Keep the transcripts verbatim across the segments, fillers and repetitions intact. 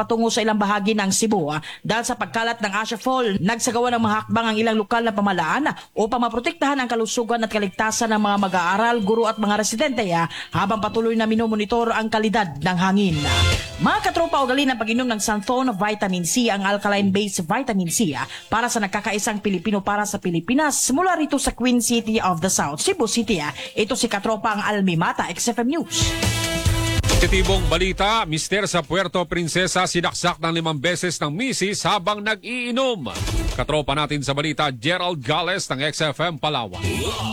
patungo sa ilang bahagi ng Cebu. Ah. Dahil sa pagkalat ng Asha Fall, nagsagawa ng mga hakbang ang ilang lokal na pamahalaan upang maprotektahan ang kalusugan at kaligtasan ng mga mag-aaral, guro at mga residente ah, habang patuloy na minomonitor ang kalidad ng hangin. Mga katropa, ugali ng pag-inom ng Santhon Vitamin C, ang alkaline-based vitamin C ah, para sa nagkakaisang Pilipino para sa Pilipinas mula rito sa Queen City of the South, Cebu City. Ah. Ito si katropa ang Almimata, X F M News. Positibong balita, mister sa Puerto Princesa sinaksak ng limang beses ng misis habang nag-iinom. Katropa natin sa balita, Gerald Gales ng X F M Palawan.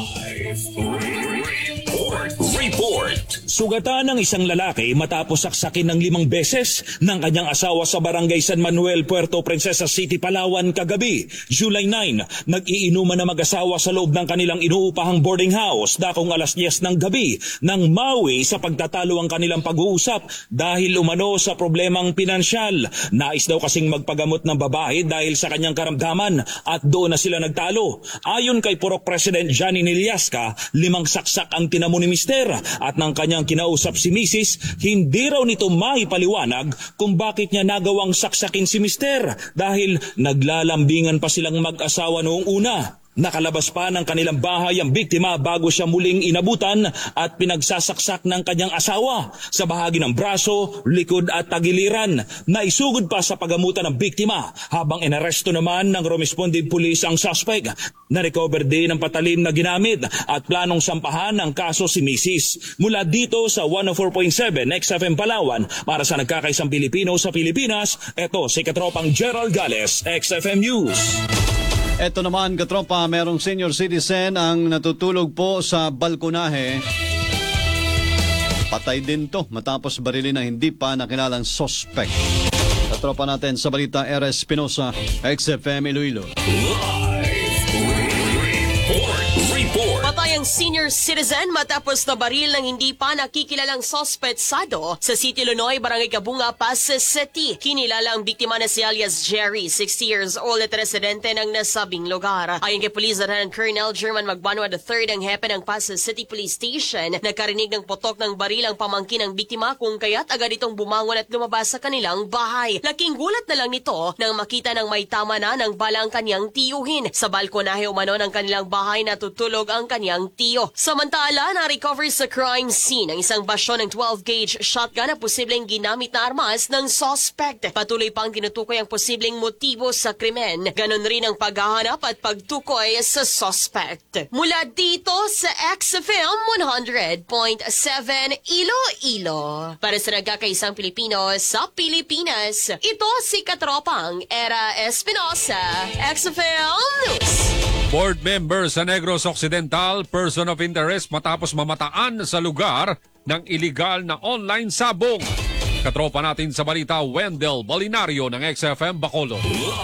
Report. Report. Sugatan ng isang lalaki matapos saksakin ng limang beses ng kanyang asawa sa Barangay San Manuel, Puerto Princesa City, Palawan kagabi, July nine. Nag-iinuman na mag-asawa sa loob ng kanilang inuupahang boarding house dakong alas diyes ng gabi nang mawi sa pagtatalo ang kanilang pag-uusap dahil umano sa problemang pinansyal. Nais daw kasing magpagamot ng babae dahil sa kanyang karamdaman at doon na sila nagtalo. Ayon kay Purok President Johnny Niliasca, limang saksak ang tinamo ni mister at ng kanyang kinausap si misis, hindi raw nito maipaliwanag kung bakit niya nagawang saksakin si mister dahil naglalambingan pa silang mag-asawa noong una. Nakalabas pa ng kanilang bahay ang biktima bago siya muling inabutan at pinagsasaksak ng kanyang asawa sa bahagi ng braso, likod at tagiliran. Naisugod pa sa pagamutan ng biktima habang inaresto naman ng responding police ang suspect. Na-recover din ang patalim na ginamit at planong sampahan ng kaso si misis. Mula dito sa one oh four point seven X F M Palawan para sa nagkakaisang Pilipino sa Pilipinas, ito si katropang Gerald Gales, X F M News. Ito naman, katropa, merong senior citizen ang natutulog po sa balkonahe. Patay din to matapos barilin ng hindi pa nakilalang suspect. Katropa natin sa balita, R S Espinosa, X F M Iloilo. Patay ang senior citizen matapos na baril ng hindi pa nakikilalang sospetsado sa City Lonoy, Barangay Kabunga, Pasay City. Kinilala ang biktima na si alias Jerry, sixty years old at residente ng nasabing lugar. Ayon kay Police Lieutenant Colonel German Magbanwa the third, ang hepe ng Pasay City Police Station, nagkarinig ng putok ng baril ang pamangkin ng biktima kung kaya't agad itong bumangon at lumabas sa kanilang bahay. Laking gulat na lang nito nang makita ng may tama na ng balang kanyang tiyuhin. Sa balkonahe umano ng kanilang bahay natutulog ang kanyang tiyo. Samantala, na-recover sa crime scene ang isang basyon ng twelve gauge shotgun na posibleng ginamit na armas ng suspect. Patuloy pang tinutukoy ang posibleng motibo sa krimen. Ganon rin ang paghahanap at pagtukoy sa suspect. Mula dito sa X F M one hundred point seven Iloilo. Para sa nagkakaisang Pilipino sa Pilipinas, ito si katropang Era Espinosa, X F M News. Board member sa Negros Occidental, person of interest matapos mamataan sa lugar ng iligal na online sabong. Katropa natin sa balita, Wendell Balinario ng X F M Bacolod.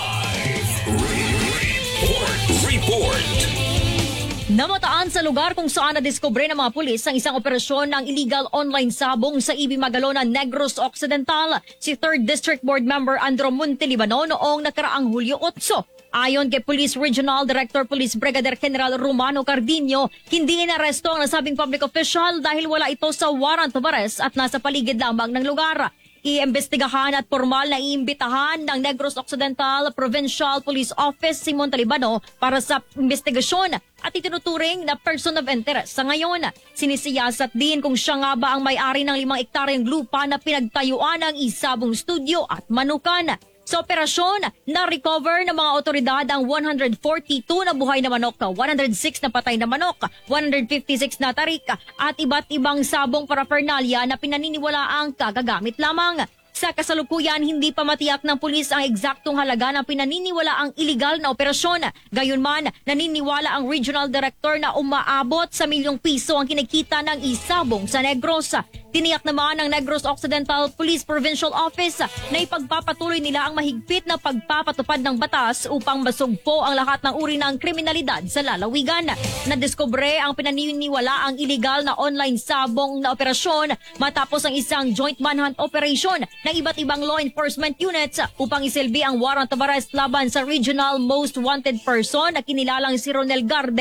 Report. Report. Namataan sa lugar kung saan nadiskubre ng mga pulis ang isang operasyon ng illegal online sabong sa I B Magalona, Negros Occidental si third District Board Member Andro Montelibano noong nakaraang Hulyo eight. Ayon kay Police Regional Director Police Brigadier General Romano Cardinho, hindi inaresto ang nasabing public official dahil wala ito sa warrant of arrest at nasa paligid lamang ng lugar. Iimbestigahan at formal na iimbitahan ng Negros Occidental Provincial Police Office si Montalibano para sa investigasyon at itinuturing na person of interest. Sa ngayon, sinisiyasat din kung siya nga ba ang may-ari ng limang ektaryang lupa na pinagtayuan ng isabong studio at manukan. Sa operasyon, na-recover ng mga otoridad ang one hundred forty-two na buhay na manok, one hundred six na patay na manok, one hundred fifty-six na tarik at iba't ibang sabong paraphernalia na pinaniniwalaang kagagamit lamang. Sa kasalukuyan, hindi pa matiyak ng pulis ang eksaktong halaga ng pinaniniwalaang iligal na operasyon. Gayunman, naniniwala ang Regional Director na umaabot sa milyong piso ang kinikita ng isabong sa Negros. Tiniyak naman ng Negros Occidental Police Provincial Office na ipagpapatuloy nila ang mahigpit na pagpapatupad ng batas upang masugpo ang lahat ng uri ng kriminalidad sa lalawigan. Nadiskubre ang pinaniniwala ang iligal na online sabong na operasyon matapos ang isang joint manhunt operation ng iba't ibang law enforcement units upang isilbi ang warrant of arrest laban sa regional most wanted person na kinilalang si Ronel Garde na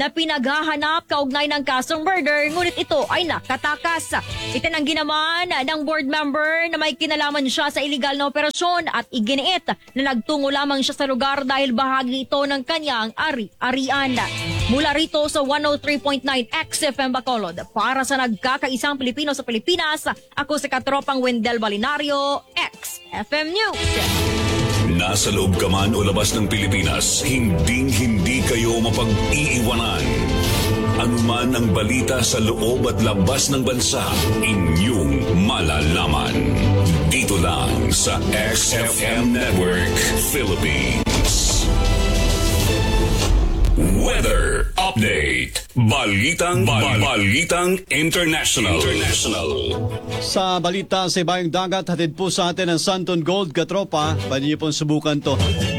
na pinaghahanap kaugnay ng kasong murder, ngunit ito ay nakatakas. Itinanggi naman ng board member na may kinalaman siya sa iligal na operasyon at iginiit na nagtungo lamang siya sa lugar dahil bahagi ito ng kanyang ari-arian. Mula rito sa one oh three point nine X F M Bacolod, para sa nagkakaisang Pilipino sa Pilipinas, ako si Katropang Wendell Balinario, X F M News. Nasa loob ka man o labas ng Pilipinas, hinding-hindi kayo mapag-iiwanan. Anuman ang balita sa loob at labas ng bansa, inyong malalaman. Dito lang sa X F M Network Philippines. Weather Update. Balitang Bal- Balitang International. International. Sa balita sa ibayong dagat, hatid po sa atin ang Santon Gold, katropa. Pwede niyo pong subukan to.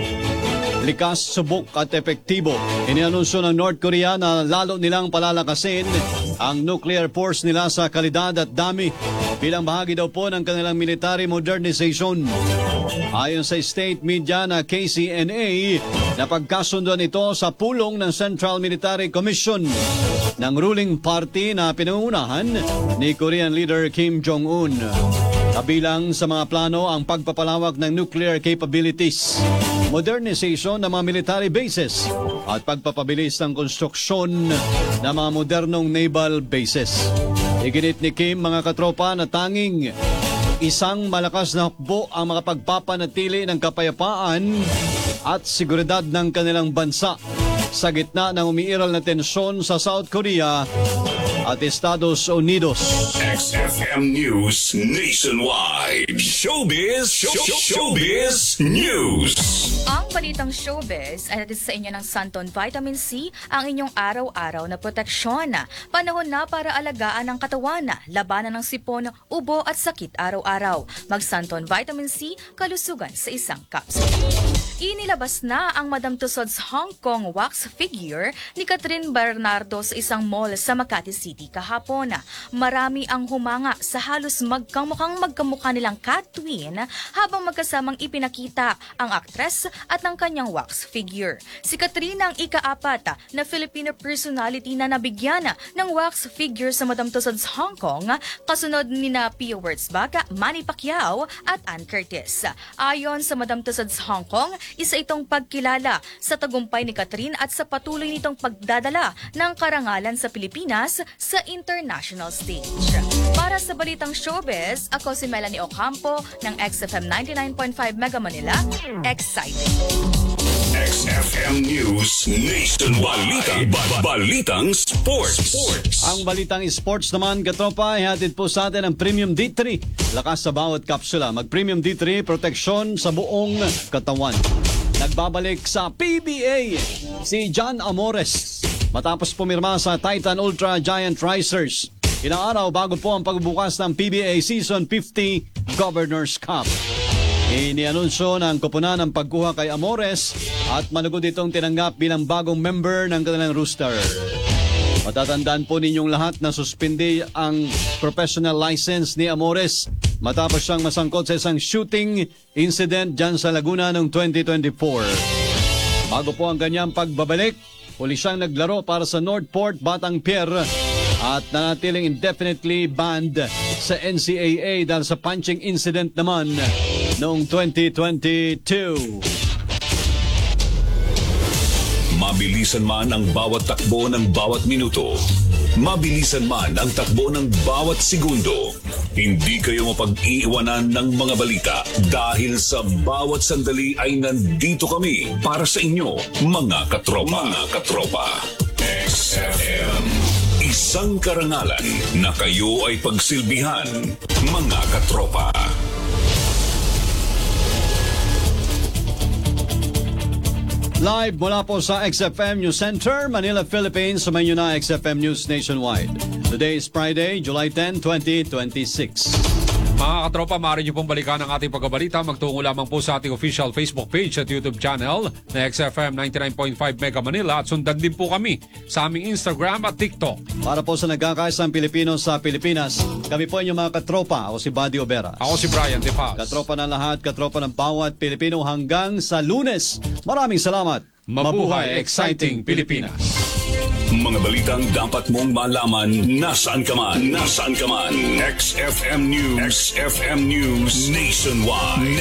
Likas, subok at epektibo. Inianunsyo ng North Korea na lalo nilang palalakasin ang nuclear force nila sa kalidad at dami bilang bahagi daw po ng kanilang military modernization. Ayon sa state media na K C N A, napagkasunduan ito sa pulong ng Central Military Commission ng ruling party na pinangunahan ni Korean leader Kim Jong-un. Kabilang sa mga plano ang pagpapalawak ng nuclear capabilities, modernization ng mga military bases at pagpapabilis ng konstruksyon ng mga modernong naval bases. Iginit ni Kim, mga katropa, na tanging isang malakas na hukbo ang mga pagpapanatili ng kapayapaan at seguridad ng kanilang bansa sa gitna ng umiiral na tensyon sa South Korea at Estados Unidos. X F M News Nationwide. Showbiz, show, Showbiz News. Ang balitang showbiz ay natin sa inyo ng Santon Vitamin C, ang inyong araw-araw na proteksyon. Panahon na para alagaan ang katawan, labanan ng sipon, ubo at sakit araw-araw. Mag-Santon Vitamin C, kalusugan sa isang capsule. Inilabas na ang Madam Tussauds Hong Kong wax figure ni Catherine Bernardo sa isang mall sa Makati City kahapon. Marami ang humanga sa halos magkamukhang magkamukha nilang Catwin habang magkasamang ipinakita ang aktres at ng kanyang wax figure. Si Catherine ang ikaapat na Filipino personality na nabigyan ng wax figure sa Madam Tussauds Hong Kong, kasunod ni na Pio Wurtzbach, Manny Pacquiao at Ann Curtis. Ayon sa Madam Tussauds Hong Kong, isa itong pagkilala sa tagumpay ni Catherine at sa patuloy nitong pagdadala ng karangalan sa Pilipinas sa international stage. Para sa balitang showbiz, ako si Melanie Ocampo ng X F M ninety-nine point five Mega Manila. Exciting! X F M News Nationwide. Balita, balitang sports. sports. Ang balitang sports naman, katropa, ihatid po sa atin ang Premium D three. Lakas sa bawat kapsula. Mag-Premium D three, proteksyon sa buong katawan. Nagbabalik sa P B A si John Amores matapos pumirma sa Titan Ultra Giant Racers. Ilang araw bago po ang pagbubukas ng P B A Season fifty Governors Cup. Inianunsyo ng koponan ang pagkuha kay Amores at manugod itong tinanggap bilang bagong member ng kanilang roster. Matatandaan po ninyong lahat na suspindi ang professional license ni Amores matapos siyang masangkot sa isang shooting incident dyan sa Laguna noong twenty twenty-four. Bago po ang kanyang pagbabalik, huli siyang naglaro para sa Northport Batang Pier at nanatiling indefinitely banned sa N C A A dahil sa punching incident naman noong twenty twenty-two. Mabilisan man ang bawat takbo ng bawat minuto, mabilisan man ang takbo ng bawat segundo, hindi kayo mapag-iiwanan ng mga balita dahil sa bawat sandali ay nandito kami para sa inyo, mga katropa. Mga katropa. X F M. Isang karangalan na kayo ay pagsilbihan, mga katropa. Live mula po sa X F M News Center, Manila, Philippines. Sumayin nyo na X F M News Nationwide. Today is Friday, July tenth, twenty twenty-six. Mga katropa, maaari niyo pong balikan ang ating pagkabalita. Magtungo lamang po sa ating official Facebook page at YouTube channel na X F M ninety-nine point five Mega Manila at sundan din po kami sa aming Instagram at TikTok. Para po sa nagkakaisang Pilipino sa Pilipinas, kami po inyong mga katropa. Ako si Buddy Oberas. Ako si Brian De Paz. Katropa ng lahat, katropa ng bawat Pilipino hanggang sa Lunes. Maraming salamat. Mabuhay, exciting Pilipinas. Mga balitang dapat mong malaman nasaan ka man. Nasaan ka man. X F M News. X F M News Nationwide.